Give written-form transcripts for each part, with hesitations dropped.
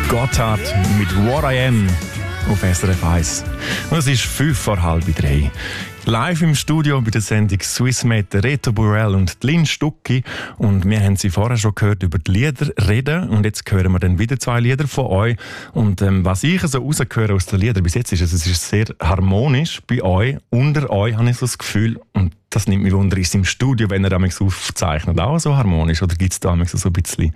Gotthard mit What I Am auf SRF 1. Und es ist 3:05. Live im Studio bei der Sendung Swissmate Reto Burrell und Lynn Stucki. Und wir haben sie vorher schon gehört über die Lieder reden. Und jetzt hören wir dann wieder 2 Lieder von euch. Und was ich so rausgehöre aus den Liedern bis jetzt ist, es ist sehr harmonisch bei euch. Unter euch habe ich so das Gefühl. Und das nimmt mich wunder, ist es im Studio, wenn ihr damals aufzeichnet, auch so harmonisch? Oder gibt es da so ein bisschen?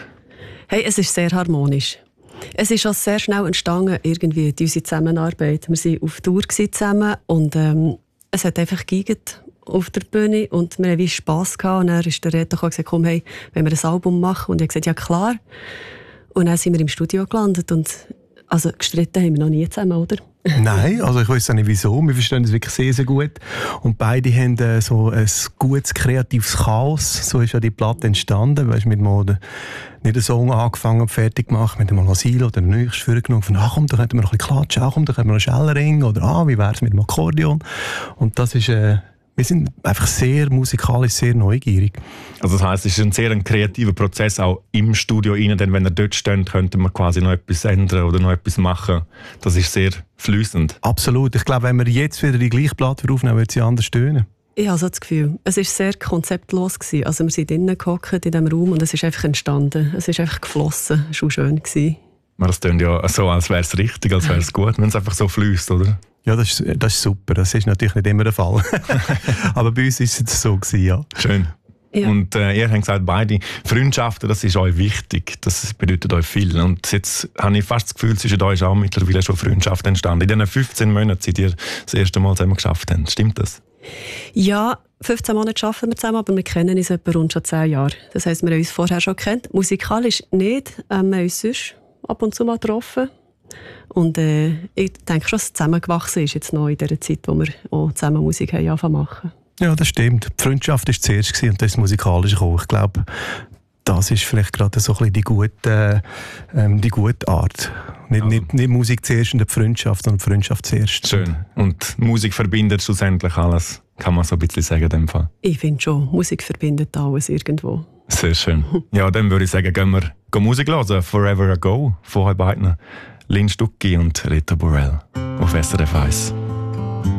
Hey, es ist sehr harmonisch. Es ist auch sehr schnell entstanden, irgendwie, unsere Zusammenarbeit. Wir waren auf Tour zusammen und es hat einfach geigert auf der Bühne und wir hatten wie Spass gehabt. Und dann ist der Reto gesagt, komm, hey, wenn wir ein Album machen. Und ich habe gesagt, ja klar. Und dann sind wir im Studio gelandet und also gestritten haben wir noch nie zusammen, oder? Nein, also ich weiß auch nicht wieso. Wir verstehen das wirklich sehr, sehr gut. Und beide haben so ein gutes, kreatives Chaos. So ist ja die Platte entstanden. Weißt, mit mal nicht einen Song angefangen und fertig gemacht, mit einem Asilo oder einem nächsten vorgenommen. Von, komm, da könnten wir noch ein bisschen klatschen, komm, da könnten wir noch Schellering oder wie wäre es mit dem Akkordeon? Und das ist... wir sind einfach sehr musikalisch, sehr neugierig. Also das heisst, es ist ein sehr kreativer Prozess auch im Studio rein, denn wenn ihr dort steht, könnte man quasi noch etwas ändern oder noch etwas machen. Das ist sehr fließend. Absolut. Ich glaube, wenn wir jetzt wieder die gleiche Platte aufnehmen, wird sie anders tönen. Ich habe so das Gefühl, es war sehr konzeptlos. Also wir sind drinnen gehockt in diesem Raum und es ist einfach entstanden. Es ist einfach geflossen. Es war schon schön. Das klingt ja so, als wäre es richtig, als wäre es gut, wenn es einfach so fließt, oder? Ja, das ist super. Das ist natürlich nicht immer der Fall. Aber bei uns war es so gewesen, ja. Schön. Ja. Und ihr habt gesagt, beide Freundschaften, das ist euch wichtig. Das bedeutet euch viel. Und jetzt habe ich fast das Gefühl, zwischen euch ist auch mittlerweile schon Freundschaft entstanden. In diesen 15 Monaten, seit ihr das erste Mal zusammen geschafft habt. Stimmt das? Ja, 15 Monate arbeiten wir zusammen, aber wir kennen uns etwa rund schon 10 Jahre. Das heisst, wir haben uns vorher schon gekannt. Musikalisch nicht. Wir haben uns sonst ab und zu mal getroffen. Und ich denke schon, dass es zusammengewachsen ist jetzt noch in der Zeit, wo wir auch zusammen Musik angefangen zu machen. Ja, das stimmt. Die Freundschaft war zuerst und das Musikalische gekommen. Ich glaube, das ist vielleicht gerade so ein bisschen die gute Art. Nicht Musik zuerst und die Freundschaft, sondern die Freundschaft zuerst. Schön. Und Musik verbindet schlussendlich alles, kann man so ein bisschen sagen in dem Fall. Ich finde schon, Musik verbindet alles irgendwo. Sehr schön. Ja, dann würde ich sagen, gehen wir Musik hören. Forever Ago von euch beiden. Lynn Stucki und Reto Burrell auf SRF 1.